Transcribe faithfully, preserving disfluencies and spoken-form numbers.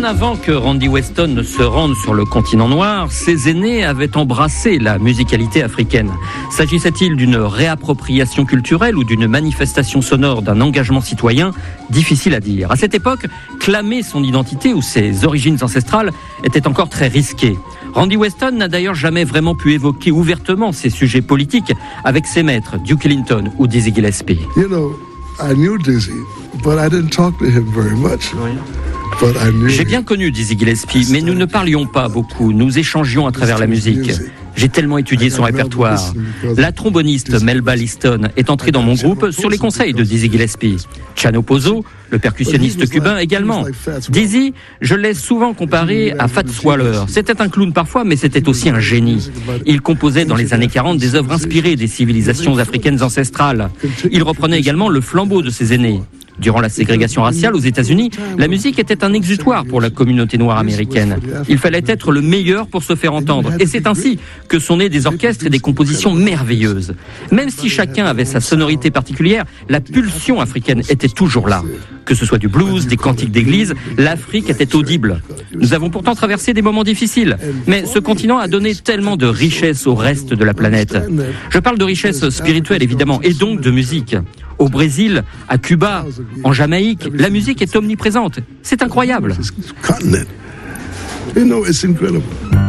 avant que Randy Weston ne se rende sur le continent noir, ses aînés avaient embrassé la musicalité africaine. S'agissait-il d'une réappropriation culturelle ou d'une manifestation sonore d'un engagement citoyen ? Difficile à dire. À cette époque, clamer son identité ou ses origines ancestrales était encore très risqué. Randy Weston n'a d'ailleurs jamais vraiment pu évoquer ouvertement ses sujets politiques avec ses maîtres, Duke Ellington ou Dizzy Gillespie. You know, I knew Dizzy, but I didn't talk to him very much. Oui. J'ai bien connu Dizzy Gillespie, mais nous ne parlions pas beaucoup, nous échangions à travers la musique. J'ai tellement étudié son répertoire. La tromboniste Melba Liston est entrée dans mon groupe sur les conseils de Dizzy Gillespie. Chano Pozo, le percussionniste cubain également. Dizzy, je l'ai souvent comparé à Fats Waller. C'était un clown parfois, mais c'était aussi un génie. Il composait dans les années quarante des œuvres inspirées des civilisations africaines ancestrales. Il reprenait également le flambeau de ses aînés. Durant la ségrégation raciale aux États-Unis, la musique était un exutoire pour la communauté noire américaine. Il fallait être le meilleur pour se faire entendre. Et c'est ainsi que sont nés des orchestres et des compositions merveilleuses. Même si chacun avait sa sonorité particulière, la pulsion africaine était toujours là. Que ce soit du blues, des cantiques d'église, l'Afrique était audible. Nous avons pourtant traversé des moments difficiles, mais ce continent a donné tellement de richesse au reste de la planète. Je parle de richesse spirituelle évidemment, et donc de musique. Au Brésil, à Cuba, en Jamaïque, la musique est omniprésente. C'est incroyable. You know, it's incredible.